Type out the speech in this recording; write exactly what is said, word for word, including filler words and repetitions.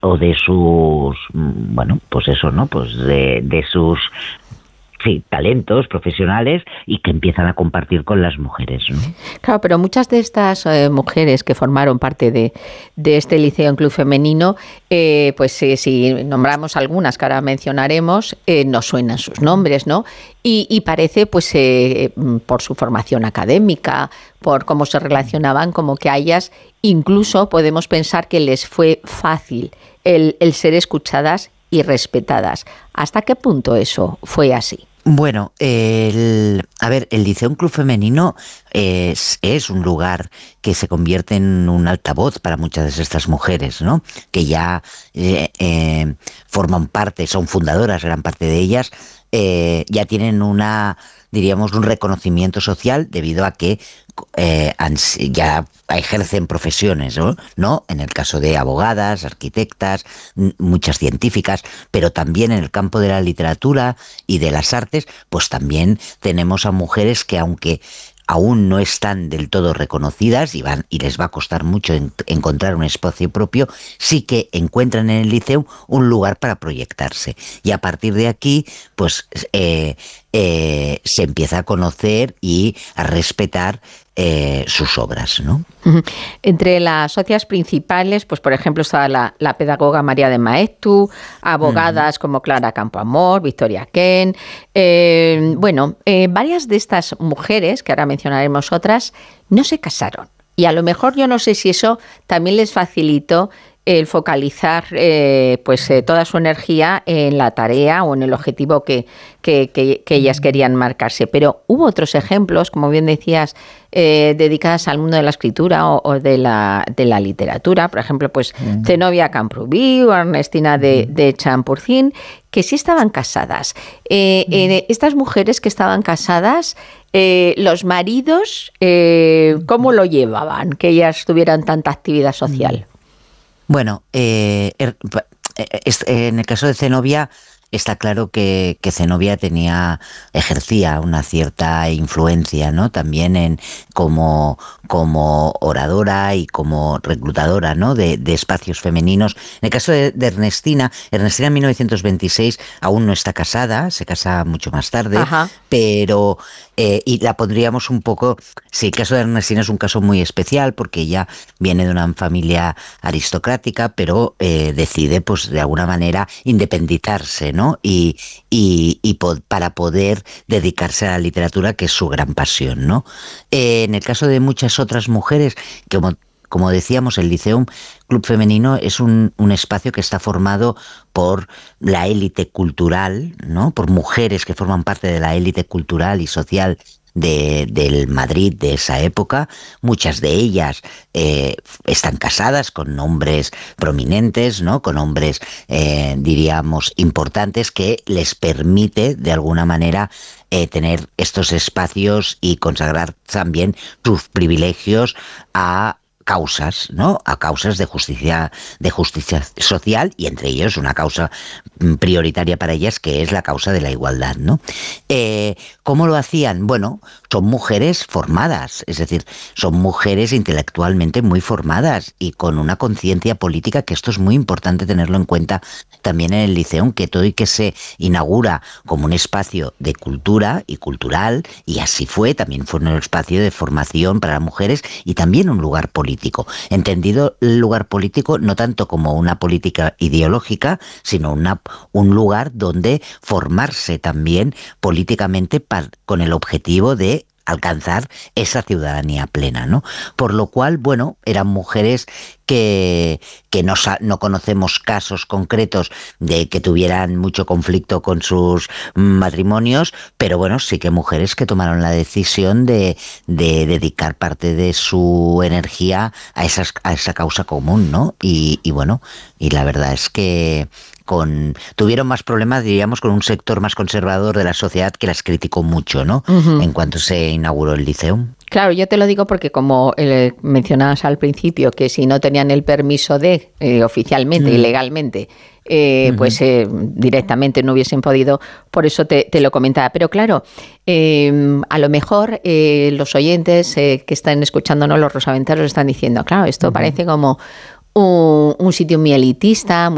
o de sus, bueno, pues eso, ¿no? Pues de, de sus sí, talentos profesionales y que empiezan a compartir con las mujeres, ¿no? Claro, pero muchas de estas eh, mujeres que formaron parte de, de este liceo en club femenino, eh, pues eh, si nombramos algunas que ahora mencionaremos, eh, nos suenan sus nombres, ¿no? Y, y parece, pues, eh, por su formación académica, por cómo se relacionaban, como que a ellas incluso podemos pensar que les fue fácil el, el ser escuchadas y respetadas. ¿Hasta qué punto eso fue así? Bueno, el, a ver, el Liceo Un Club Femenino es, es un lugar que se convierte en un altavoz para muchas de estas mujeres, ¿no? Que ya eh, eh, forman parte, son fundadoras, gran parte de ellas, eh, ya tienen una, diríamos, un reconocimiento social debido a que eh, ya ejercen profesiones, ¿no? ¿no? En el caso de abogadas, arquitectas, muchas científicas, pero también en el campo de la literatura y de las artes, pues también tenemos a mujeres que, aunque aún no están del todo reconocidas y, van, y les va a costar mucho en, encontrar un espacio propio, sí que encuentran en el liceo un lugar para proyectarse. Y a partir de aquí, pues eh, eh, se empieza a conocer y a respetar eh, sus obras, ¿no? Entre las socias principales, pues por ejemplo, estaba la, la pedagoga María de Maeztu, abogadas uh-huh. como Clara Campoamor, Victoria Ken. Eh, bueno, eh, varias de estas mujeres, que ahora mencionaremos otras, no se casaron. Y a lo mejor yo no sé si eso también les facilitó el focalizar eh, pues eh, toda su energía en la tarea o en el objetivo que, que, que, que ellas querían marcarse. Pero hubo otros ejemplos, como bien decías, eh, dedicadas al mundo de la escritura o, o de la de la literatura. Por ejemplo, pues mm. Zenobia Camprubí o Ernestina de, de Champurcín, que sí estaban casadas. Eh, mm. eh, estas mujeres que estaban casadas, eh, los maridos, eh, ¿cómo lo llevaban? Que ellas tuvieran tanta actividad social. Mm. Bueno, eh, en el caso de Zenobia está claro que, que Zenobia tenía, ejercía una cierta influencia, ¿no? También en como, como oradora y como reclutadora, ¿no? De, de espacios femeninos. En el caso de, de Ernestina, Ernestina en mil novecientos veintiséis aún no está casada, se casa mucho más tarde, Ajá. pero eh, y la pondríamos un poco. Sí, el caso de Ernestina es un caso muy especial porque ella viene de una familia aristocrática, pero eh, decide, pues, de alguna manera independizarse, ¿no? Y, y, y po- para poder dedicarse a la literatura, que es su gran pasión, ¿no? Eh, en el caso de muchas otras mujeres, que como, como decíamos, el Liceo Club Femenino es un, un espacio que está formado por la élite cultural, ¿no? Por mujeres que forman parte de la élite cultural y social De, del Madrid de esa época. Muchas de ellas eh, están casadas con hombres prominentes, ¿no? Con hombres, eh, diríamos, importantes, que les permite, de alguna manera, eh, tener estos espacios y consagrar también sus privilegios a causas, ¿no? A causas de justicia, de justicia social, y entre ellos una causa prioritaria para ellas, que es la causa de la igualdad, ¿no? Eh, ¿Cómo lo hacían? Bueno, son mujeres formadas, es decir, son mujeres intelectualmente muy formadas y con una conciencia política, que esto es muy importante tenerlo en cuenta también en el Liceo, que todo y que se inaugura como un espacio de cultura y cultural, y así fue, también fue un espacio de formación para las mujeres y también un lugar político. Entendido el lugar político no tanto como una política ideológica, sino una, un lugar donde formarse también políticamente para, con el objetivo de alcanzar esa ciudadanía plena, ¿no? Por lo cual, bueno, eran mujeres que, que no, no conocemos casos concretos de que tuvieran mucho conflicto con sus matrimonios, pero bueno, sí que mujeres que tomaron la decisión de, de dedicar parte de su energía a, esas, a esa causa común, ¿no? Y, y bueno, y la verdad es que Con, tuvieron más problemas, diríamos, con un sector más conservador de la sociedad que las criticó mucho, ¿no? Uh-huh. En cuanto se inauguró el liceo. Claro, yo te lo digo porque, como eh, mencionabas al principio, que si no tenían el permiso de, eh, oficialmente y mm. legalmente, eh, uh-huh. pues eh, directamente no hubiesen podido, por eso te, te lo comentaba. Pero claro, eh, a lo mejor eh, los oyentes eh, que están escuchándonos, los rosaventeros, están diciendo, claro, esto uh-huh. parece como un, un sitio muy elitista, muy